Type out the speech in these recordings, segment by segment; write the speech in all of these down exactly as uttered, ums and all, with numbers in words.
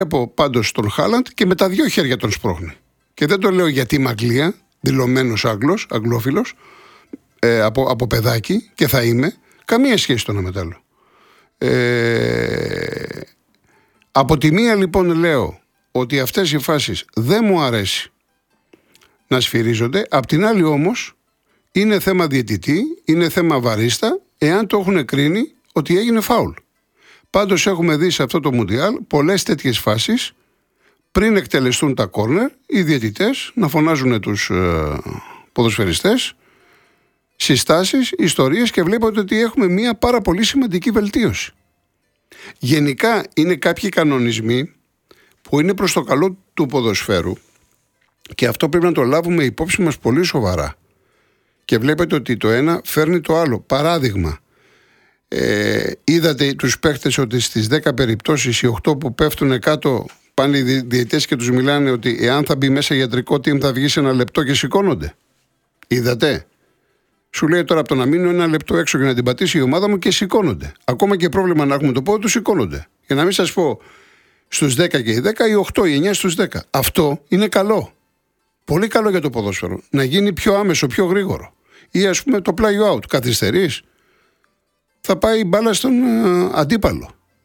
βλέπω πάντως τον Χάλαντ και με τα δύο χέρια τον σπρώχνει. Και δεν το λέω γιατί είμαι Αγγλία, δηλωμένος Άγγλος, αγγλόφιλος, ε, από, από παιδάκι και θα είμαι. Καμία σχέση το ένα με το άλλο. Ε, από τη μία λοιπόν λέω ότι αυτές οι φάσεις δεν μου αρέσει να σφυρίζονται. Απ' την άλλη όμως είναι θέμα διαιτητή, είναι θέμα βαρίστα, εάν το έχουν κρίνει ότι έγινε φάουλ. Πάντως έχουμε δει σε αυτό το Μουντιάλ πολλές τέτοιες φάσεις πριν εκτελεστούν τα κόρνερ, οι διαιτητές να φωνάζουν τους ε, ποδοσφαιριστές, συστάσεις, ιστορίες και βλέπετε ότι έχουμε μια πάρα πολύ σημαντική βελτίωση. Γενικά είναι κάποιοι κανονισμοί που είναι προς το καλό του ποδοσφαίρου και αυτό πρέπει να το λάβουμε υπόψη μας πολύ σοβαρά. Και βλέπετε ότι το ένα φέρνει το άλλο. Παράδειγμα, ε, είδατε τους παίχτες ότι στις δέκα περιπτώσεις οι οκτώ που πέφτουν κάτω πάνε οι διαιτητές και τους μιλάνε ότι εάν θα μπει μέσα ιατρικό team θα βγει σε ένα λεπτό και σηκώνονται. Είδατε. Σου λέει τώρα από το να μείνω ένα λεπτό έξω για να την πατήσει η ομάδα μου και σηκώνονται. Ακόμα και πρόβλημα να έχουμε το πόδι του, σηκώνονται. Για να μην σας πω στους δέκα και οι δέκα ή οκτώ ή εννιά στους δέκα. Αυτό είναι καλό. Πολύ καλό για το ποδόσφαιρο. Να γίνει πιο άμεσο, πιο γρήγορο. Ή ας πούμε το play out. Καθυστερείς, θα πάει η μπάλα στον uh, αντίπαλο.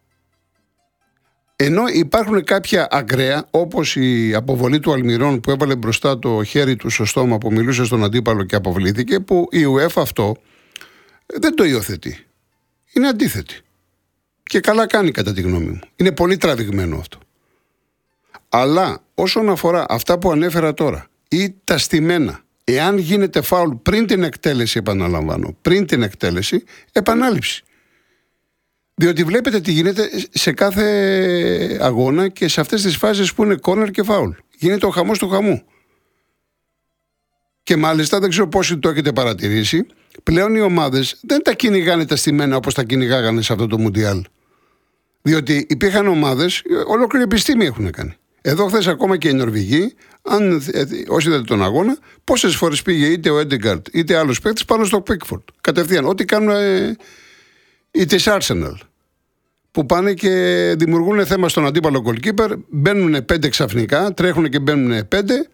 Ενώ υπάρχουν κάποια ακραία, όπως η αποβολή του Αλμυρών που έβαλε μπροστά το χέρι του στο στόμα που μιλούσε στον αντίπαλο και αποβλήθηκε, που η UEFA αυτό δεν το υιοθετεί. Είναι αντίθετη. Και καλά κάνει κατά τη γνώμη μου. Είναι πολύ τραβηγμένο αυτό. Αλλά όσον αφορά αυτά που ανέφερα τώρα ή τα στημένα, εάν γίνεται φάουλ πριν την εκτέλεση, επαναλαμβάνω, πριν την εκτέλεση, επανάληψη. Διότι βλέπετε τι γίνεται σε κάθε αγώνα και σε αυτές τις φάσεις που είναι κόρνερ και φάουλ. Γίνεται ο χαμός του χαμού. Και μάλιστα δεν ξέρω πόσοι το έχετε παρατηρήσει, πλέον οι ομάδες δεν τα κυνηγάνε τα στημένα όπως τα κυνηγάγανε σε αυτό το Μουντιάλ. Διότι υπήρχαν ομάδες, ολόκληρη επιστήμη έχουν κάνει. Εδώ χθες ακόμα και οι Νορβηγοί, αν όσοι είδατε τον αγώνα, πόσες φορές πήγε είτε ο Έντεγκαρτ είτε άλλος παίκτης πάνω στο Πίκφορντ. Κατευθείαν, ό,τι κάνουν ε, οι της Arsenal. Που πάνε και δημιουργούν θέμα στον αντίπαλο goalkeeper, μπαίνουν πέντε ξαφνικά, τρέχουν και μπαίνουν πέντε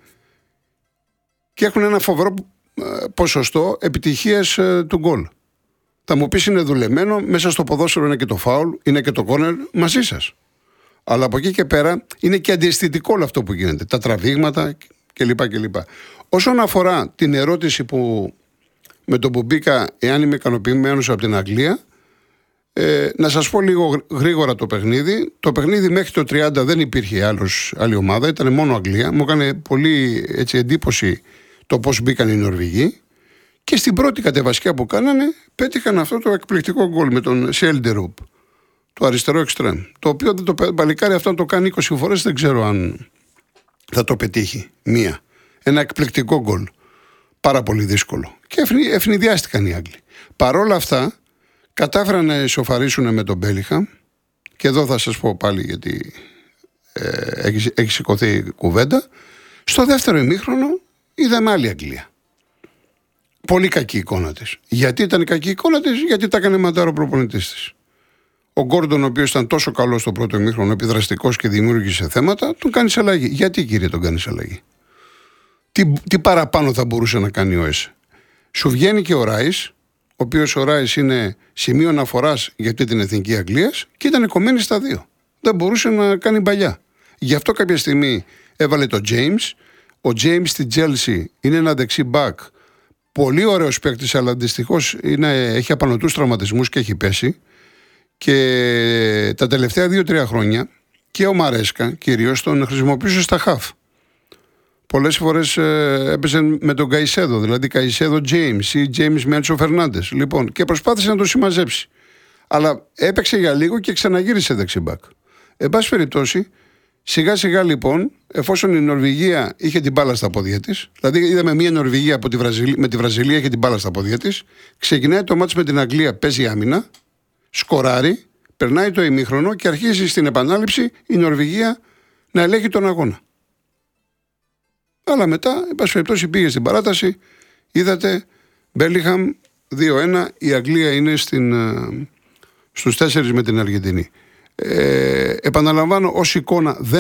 και έχουν ένα φοβερό ποσοστό επιτυχίας ε, του γκολ. Θα μου πεις είναι δουλεμένο, μέσα στο ποδόσφαιρο είναι και το φάουλ, είναι και το κόρνερ, μαζί σας. Αλλά από εκεί και πέρα είναι και αντιαισθητικό όλο αυτό που γίνεται. Τα τραβήγματα κλπ. κλπ. Όσον αφορά την ερώτηση που με το που μπήκα, εάν είμαι ικανοποιημένος από την Αγγλία, ε, να σας πω λίγο γρήγορα το παιχνίδι. Το παιχνίδι μέχρι το τριάντα δεν υπήρχε άλλος, άλλη ομάδα, ήταν μόνο Αγγλία. Μου έκανε πολύ έτσι, εντύπωση το πώς μπήκαν οι Νορβηγοί. Και στην πρώτη κατεβασιά που κάνανε, πέτυχαν αυτό το εκπληκτικό γκολ με τον Σέλντερουπ, το αριστερό εξτρέμ. Το οποίο δεν το παλικάρι αυτό το κάνει είκοσι φορές, δεν ξέρω αν θα το πετύχει μία. Ένα εκπληκτικό γκολ. Πάρα πολύ δύσκολο. Και ευνηδιάστηκαν οι Άγγλοι. Παρόλα αυτά, κατάφεραν να ισοφαρίσουν με τον Μπέλιγχαμ. Και εδώ θα σας πω πάλι γιατί ε, έχει, έχει σηκωθεί η κουβέντα. Στο δεύτερο ημίχρονο είδαμε άλλη Αγγλία. Πολύ κακή εικόνα της. Γιατί ήταν κακή εικόνα της, γιατί τα έκανε μαντάρο ο προπονητής της. Ο Γκόρντον, ο οποίος ήταν τόσο καλός στο πρώτο ημίχρονο, επιδραστικός και δημιούργησε θέματα, τον κάνει αλλαγή. Γιατί, κύριε, τον κάνει αλλαγή? Τι, τι παραπάνω θα μπορούσε να κάνει ο ΕΣ? Σου βγαίνει και ο Ράις, ο οποίος ο Ράις είναι σημείο αναφοράς για αυτή την εθνική Αγγλίας και ήταν κομμένη στα δύο. Δεν μπορούσε να κάνει μπαλιά. Γι' αυτό κάποια στιγμή έβαλε το James. Ο James στη Chelsea είναι ένα δεξί μπακ. Πολύ ωραίος παίκτης, αλλά δυστυχώς έχει απανωτούς τραυματισμούς και έχει πέσει. Και τα τελευταία δύο τρία χρόνια και ο Μαρέσκα κυρίως τον χρησιμοποιούσε στα χαφ. Πολλές φορές ε, έπαιζε με τον Καϊσέδο, δηλαδή Καϊσέδο James ή James Μέντσο Φερνάντες. Λοιπόν, και προσπάθησε να το συμμαζέψει. Αλλά έπαιξε για λίγο και ξαναγύρισε δεξιμπάκ. Εν πάση περιπτώσει, σιγά σιγά λοιπόν, εφόσον η Νορβηγία είχε την μπάλα στα πόδια της, δηλαδή είδαμε μια Νορβηγία από τη Βραζιλία, με τη Βραζιλία είχε την μπάλα στα πόδια της, ξεκινάει το μάτς με την Αγγλία, παίζει άμυνα, σκοράρει, περνάει το ημίχρονο και αρχίζει στην επανάληψη η Νορβηγία να ελέγχει τον αγώνα. Αλλά μετά, εν πάση περιπτώσει, πήγε στην παράταση, είδατε, Μπέλιγχαμ δύο ένα, η Αγγλία είναι στην, στους τέσσερις με την Αργεντινή. Ε, επαναλαμβάνω, ως εικόνα δεν